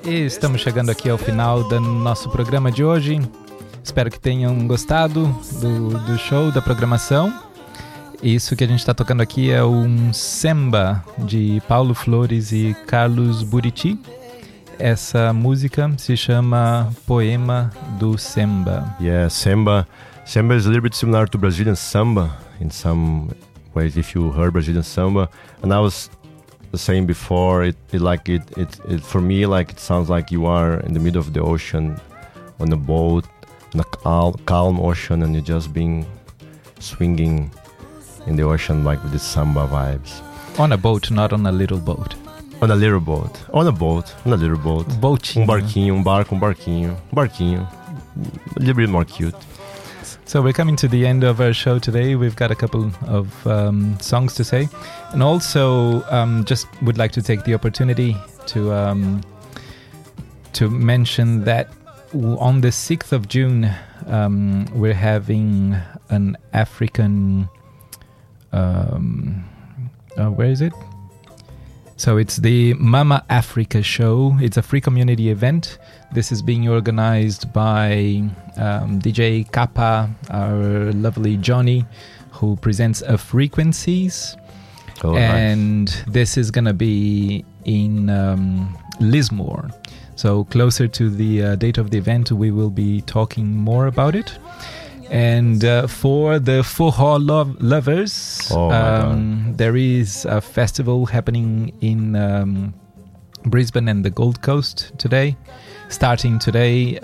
E estamos chegando aqui ao final do nosso programa de hoje. Espero que tenham gostado do show, da programação. Isso que a gente está tocando aqui é um samba de Paulo Flores e Carlos Buriti. Essa música se chama Poema do Samba. Yeah, samba is a little bit similar to Brazilian samba in some ways. If you heard Brazilian samba, and I was saying before, it for me, like, it sounds like you are in the middle of the ocean on a boat, in a calm ocean, and you're just being swinging in the ocean, like with the samba vibes. On a boat, not on a little boat. On a little boat. On a boat. On a little boat. Boatinho. Barquinho. A little bit more cute. So we're coming to the end of our show today. We've got a couple of songs to say. And also just would like to take the opportunity to mention that on the 6th of June, we're having an African... where is it? So it's the Mama Africa show. It's a free community event. This is being organized by DJ Kappa, our lovely Johnny, who presents a Frequencies. Oh, and nice. This is going to be in Lismore. So closer to the date of the event, we will be talking more about it. And for the forró lovers, there is a festival happening in Brisbane and the Gold Coast today. Starting today,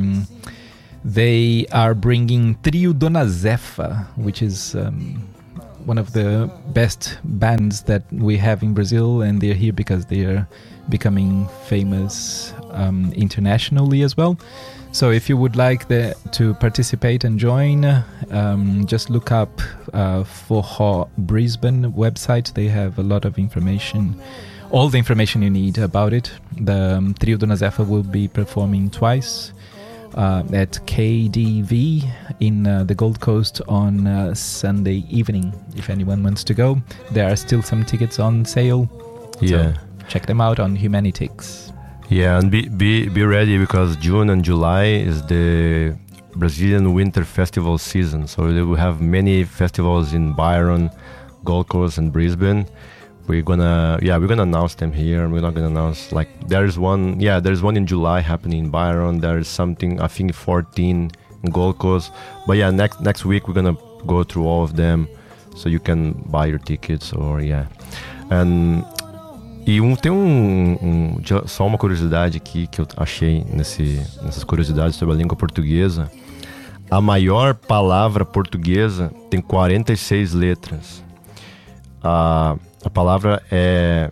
they are bringing Trio Dona Zefa, which is one of the best bands that we have in Brazil, and they're here because they are becoming famous internationally as well. So if you would like to participate and join, just look up Forró Brisbane website. They have a lot of information, all the information you need about it. The Trio Dona Zefa will be performing twice at KDV in the Gold Coast on Sunday evening. If anyone wants to go, there are still some tickets on sale. Yeah. So check them out on Humanitix. Yeah, and be ready, because June and July is the Brazilian Winter Festival season. So they will have many festivals in Byron, Gold Coast, and Brisbane. We're gonna announce them here. We're not gonna announce, like, there's one in July happening in Byron. There's something, I think, 14 in Gold Coast. But yeah, next week we're gonna go through all of them, so you can buy your tickets, or and. E só uma curiosidade aqui que eu achei nessas curiosidades sobre a língua portuguesa. A maior palavra portuguesa tem 46 letras. A palavra é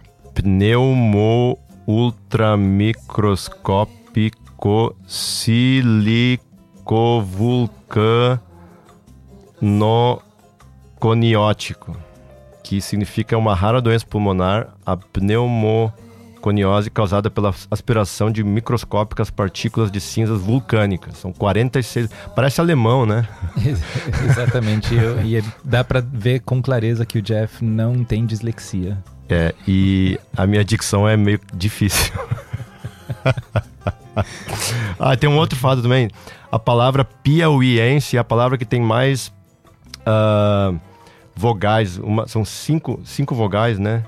pneumo-ultramicroscópico silicovulcanoconiótico, que significa uma rara doença pulmonar, a pneumoconiose, causada pela aspiração de microscópicas partículas de cinzas vulcânicas. São 46... Parece alemão, né? Exatamente. E dá pra ver com clareza que o Jeff não tem dislexia. E a minha dicção é meio difícil. Tem um outro fato também. A palavra piauiense é a palavra que tem mais... vogais, são cinco vogais, né?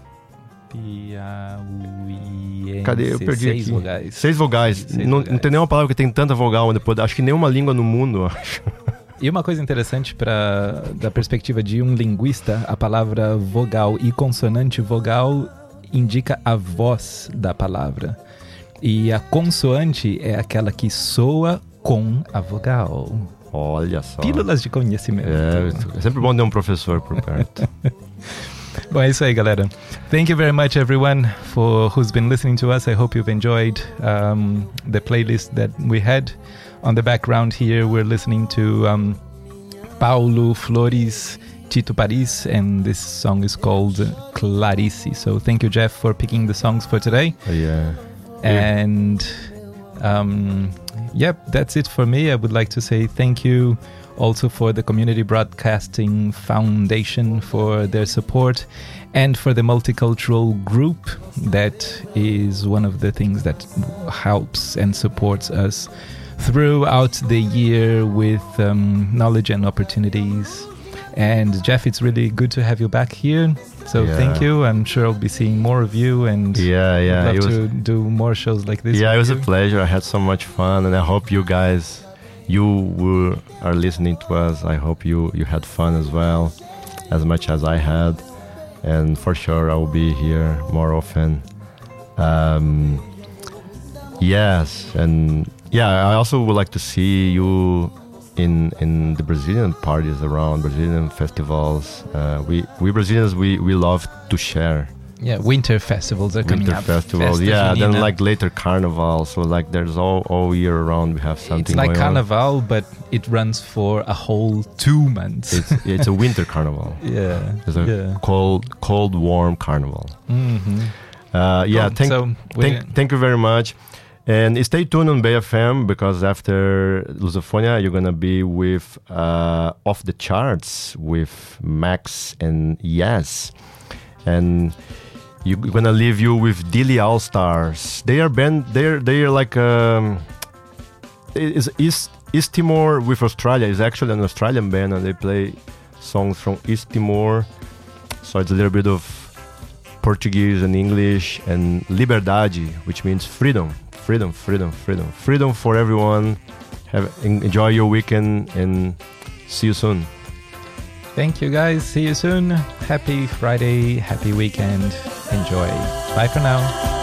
Piauiense. Cadê? Eu perdi 6 aqui. vogais. 6 vogais. Não tem nenhuma palavra que tem tanta vogal. Acho que nenhuma língua no mundo, acho. E uma coisa interessante da perspectiva de um linguista, a palavra vogal e consonante, vogal indica a voz da palavra. E a consoante é aquela que soa com a vogal. Olha só. Pílulas de conhecimento. É sempre bom ter um professor por perto. Bom, é isso aí, galera. Thank you very much, everyone, who's been listening to us. I hope you've enjoyed the playlist that we had. On the background here, we're listening to Paulo Flores, Tito Paris, and this song is called Clarice. So thank you, Jeff, for picking the songs for today. Yeah. And... that's it for me. I would like to say thank you also for the Community Broadcasting Foundation for their support, and for the multicultural group that is one of the things that helps and supports us throughout the year with knowledge and opportunities. And Jeff, it's really good to have you back here. So thank you. I'm sure I'll be seeing more of you, and I'd love to do more shows like this. Yeah, it was a pleasure. I had so much fun, and I hope you guys, you are listening to us. I hope you had fun as well, as much as I had. And for sure, I will be here more often. Yes, and I also would like to see you in the Brazilian parties around, Brazilian festivals. We Brazilians, we love to share. Yeah, winter festivals are coming up. Winter festivals, then like later Carnival. So like there's all year around we have something. It's like Carnival, but it runs for a whole 2 months. It's a winter carnival. Yeah, it's a cold, warm carnival. Mm-hmm. Thank you very much. And stay tuned on Bay FM, because after Lusofonia, you're going to be with Off the Charts with Max and Yes. And you're going to leave you with Dili All Stars. They are like East Timor with Australia. It's actually an Australian band, and they play songs from East Timor. So it's a little bit of Portuguese and English, and Liberdade, which means freedom. Freedom for everyone. Enjoy your weekend, and see you soon. Thank you, guys. See you soon. Happy Friday. Happy weekend. Enjoy. Bye for now.